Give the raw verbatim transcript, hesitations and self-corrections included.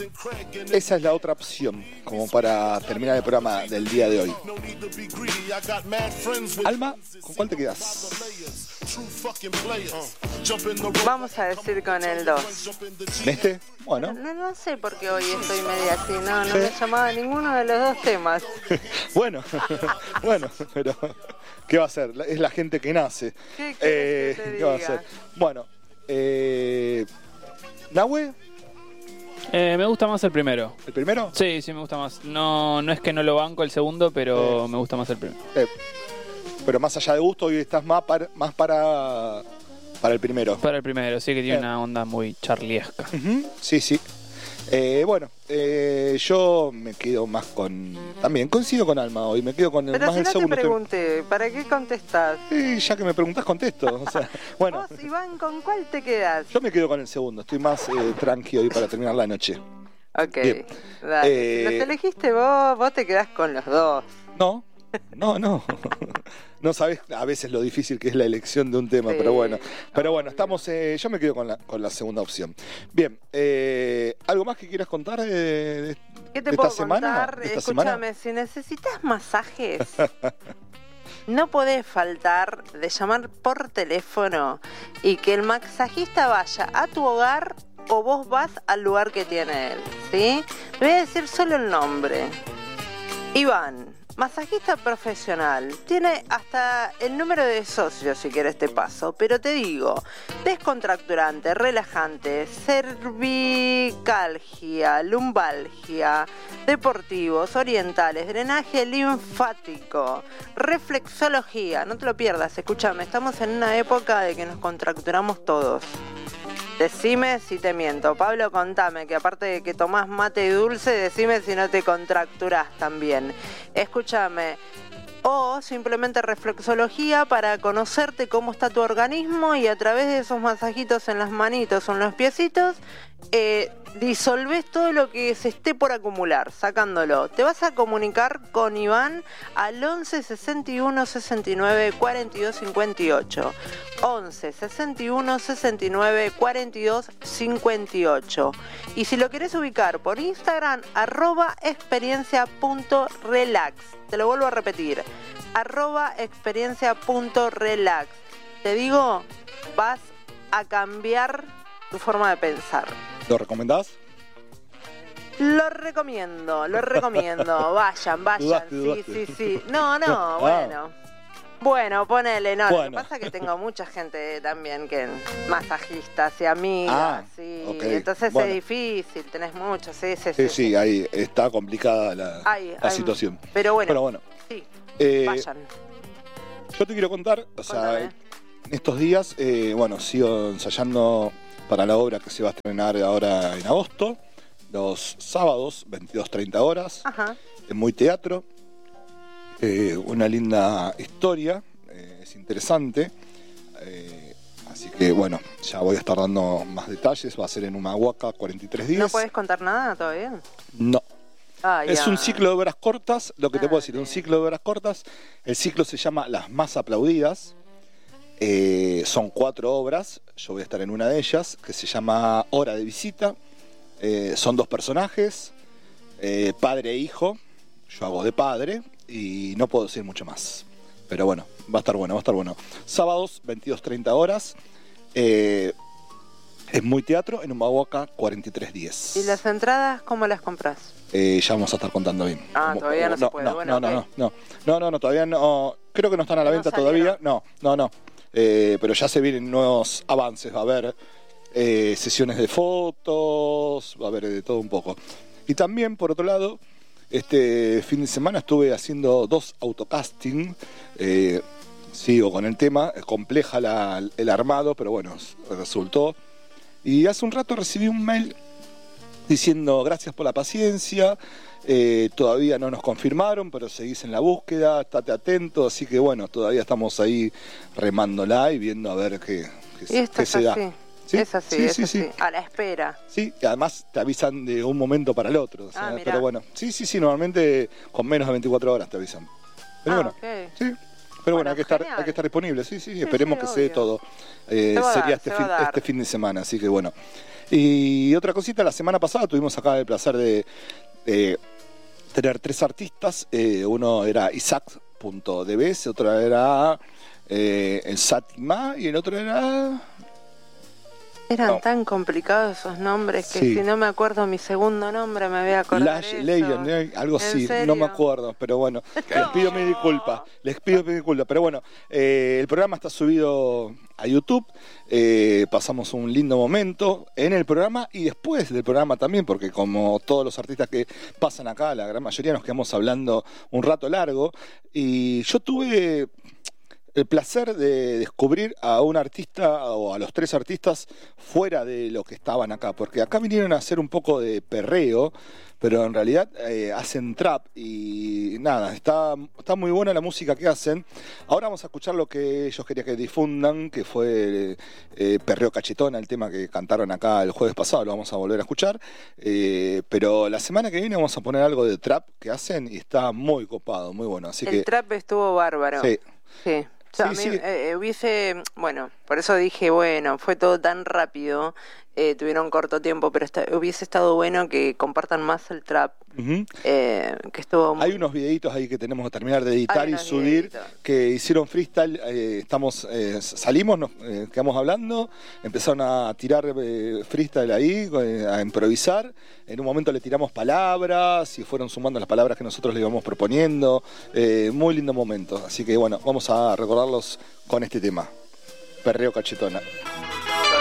esa es la otra opción, como para terminar el programa del día de hoy. Alma, ¿con cuál te quedas? Vamos a decir con el dos. ¿En este? Bueno. No, no sé por qué hoy estoy media así, no, no ¿Sí? me llamaba ninguno de los dos temas. Bueno, bueno, pero ¿qué va a ser? Es la gente que nace. ¿Qué querés Eh, que te ¿Qué va a diga? ser? Bueno, eh, ¿Nahue? Eh, me gusta más el primero. ¿El primero? Sí, sí, me gusta más. No, no es que no lo banco el segundo, pero Eh. me gusta más el primero. Eh, pero más allá de gusto, hoy estás más para, más para, para el primero. Para el primero, sí que tiene Eh. una onda muy charliesca. Ujú, sí, sí. Eh, bueno, eh, yo me quedo más con... También coincido con Alma hoy, me quedo con el, Pero más si el no te segundo. pregunté, ¿para qué contestás? Y ya que me preguntás, contesto. O sea, bueno, Vos, Iván, ¿con cuál te quedás? yo me quedo con el segundo. Estoy más eh, tranqui hoy para terminar la noche. Ok, Bien. dale. Eh, Si los elegiste vos, vos te quedás con los dos. No, no, no. No sabes a veces lo difícil que es la elección de un tema, Sí, pero bueno. Pero bueno, obvio. estamos. Eh, yo me quedo con la, con la segunda opción. Bien, eh, ¿algo más que quieras contar eh, de, ¿Qué te de puedo esta semana? contar? ¿De esta Escúchame, si necesitas masajes, no podés faltar de llamar por teléfono y que el masajista vaya a tu hogar o vos vas al lugar que tiene él, ¿sí? Te voy a decir solo el nombre. Iván, masajista profesional. Tiene hasta el número de socios si querés te paso, pero te digo, descontracturante, relajante, cervicalgia, lumbalgia, deportivos, orientales, drenaje linfático, reflexología. No te lo pierdas, escúchame, estamos en una época de que nos contracturamos todos. Decime si te miento. Pablo, contame, que aparte de que tomás mate dulce, decime si no te contracturás también. Escúchame. O simplemente reflexología para conocerte cómo está tu organismo y a través de esos masajitos en las manitos o en los piecitos, eh, disolvés todo lo que se esté por acumular, sacándolo. Te vas a comunicar con Iván al once sesenta y uno sesenta y nueve cuarenta y dos cincuenta y ocho. once sesenta y uno sesenta y nueve cuarenta y dos cincuenta y ocho. Y si lo querés ubicar por Instagram, arroba experiencia punto relax. Te lo vuelvo a repetir, arroba experiencia punto relax. Te digo, vas a cambiar tu forma de pensar. ¿Lo recomendás? Lo recomiendo, lo recomiendo. Vayan, vayan. Dudaste, Sí, dudaste. sí, sí. No, no, Ah. bueno. Bueno, ponele, no. Lo Bueno. que pasa es que tengo mucha gente también que masajistas y amigas. Ah, sí. ok. Entonces Bueno. es difícil, tenés muchos. Sí, sí, Sí, sí. sí, ahí está complicada la, Hay- la hay- situación. Pero bueno, Pero bueno, sí, eh, vayan. yo te quiero contar, o sea, Contame. en estos días, eh, bueno, sigo ensayando para la obra que se va a estrenar ahora en agosto, los sábados, veintidós treinta horas, Ajá. en Muy Teatro. Eh, una linda historia, eh, es interesante. eh, así que bueno, ya voy a estar dando más detalles. Va a ser en Humahuaca cuarenta y tres días. ¿No podés contar nada todavía? No. Ah, Es ya. un ciclo de obras cortas, lo que te puedo decir, un Dale. ciclo de obras cortas. El ciclo se llama Las Más Aplaudidas. Eh, son cuatro obras, yo voy a estar en una de ellas, que se llama Hora de Visita. Eh, son dos personajes, eh, padre e hijo. Yo hago de padre y no puedo decir mucho más. Pero bueno, va a estar bueno, va a estar bueno. Sábados, veintidós treinta horas. Eh, es Muy Teatro en Humahuaca cuarenta y tres diez. ¿Y las entradas cómo las compras? Eh, ya vamos a estar contando bien. Ah, Cómo- todavía no cómo- se puede. No, Bueno, no, no, ok. no, no, no, no, no, todavía no. Creo que no están a la No venta salieron. todavía. No, no, no. Eh, pero ya se vienen nuevos avances. Va a haber eh, sesiones de fotos, va a haber de todo un poco. Y también, por otro lado, este fin de semana estuve haciendo dos autocasting. Eh, sigo con el tema. Es compleja la- el armado, pero bueno, resultó. Y hace un rato recibí un mail diciendo gracias por la paciencia, eh, todavía no nos confirmaron, pero seguís en la búsqueda, estate atento, así que bueno, todavía estamos ahí remándola y viendo a ver qué, qué, Y esto qué es se da. así. ¿Sí? Es así, Sí, es sí, así. sí. A la espera. Sí, y además te avisan de un momento para el otro, o sea, Ah, mirá. pero bueno, sí, sí, sí, normalmente con menos de veinticuatro horas te avisan. Pero Ah, bueno, ok. sí. Pero bueno, Bueno, hay que estar, genial. hay que estar disponible, sí, sí, esperemos sí, que se dé obvio. todo. Eh, Se va a sería dar, este se fin, va a dar. este fin de semana, así que bueno. Y otra cosita, la semana pasada tuvimos acá el placer de, de tener tres artistas. Eh, uno era Isaac.dbs, otro era eh, el Satima y el otro era... Eran No. tan complicados esos nombres que Sí. si no me acuerdo mi segundo nombre me voy a acordar Lash eso. Legend, ¿eh? Algo ¿En así, serio? no me acuerdo, pero bueno, les pido mi disculpa, les pido mi disculpa, pero bueno, eh, el programa está subido a YouTube, eh, pasamos un lindo momento en el programa y después del programa también, porque como todos los artistas que pasan acá, la gran mayoría nos quedamos hablando un rato largo, y yo tuve el placer de descubrir a un artista o a los tres artistas fuera de lo que estaban acá, porque acá vinieron a hacer un poco de perreo, pero en realidad eh, hacen trap y nada, está, está muy buena la música que hacen. Ahora vamos a escuchar lo que ellos querían que difundan, que fue eh, Perreo Cachetona, el tema que cantaron acá el jueves pasado, lo vamos a volver a escuchar, eh, pero la semana que viene vamos a poner algo de trap que hacen y está muy copado, muy bueno, así El que... trap estuvo bárbaro. Sí. Sí. O sea, Sí, a mí, sí. eh, hubiese, bueno, por eso dije, bueno, fue todo tan rápido, eh, tuvieron corto tiempo, pero está- hubiese estado bueno que compartan más el trap, Ujú. eh, que estuvo muy... Hay unos videitos ahí que tenemos que terminar de editar Hay y unos subir, videitos. que hicieron freestyle, eh, estamos, eh, salimos, nos eh, quedamos hablando, empezaron a tirar eh, freestyle ahí, eh, a improvisar, en un momento le tiramos palabras y fueron sumando las palabras que nosotros le íbamos proponiendo, eh, muy lindo momento, así que bueno, vamos a recordarlos con este tema, Perreo Cachetona.